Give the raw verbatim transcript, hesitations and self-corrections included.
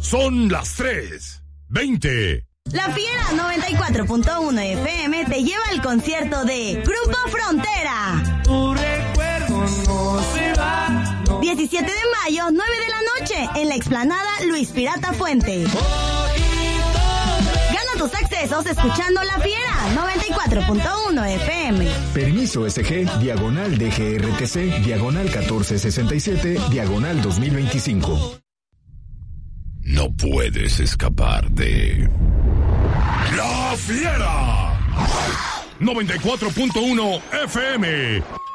Son las tres veinte. La Fiera noventa y cuatro punto uno F M te lleva al concierto de Grupo Frontera. Tu recuerdo no se va. No. diecisiete de mayo, nueve de la noche, en la explanada Luis Pirata Fuente. Gana tus accesos escuchando La Fiera noventa y cuatro punto uno F M. Permiso S G, diagonal D G R T C, diagonal catorce sesenta y siete, diagonal dos mil veinticinco. No puedes escapar de... La Fiera noventa y cuatro punto uno F M.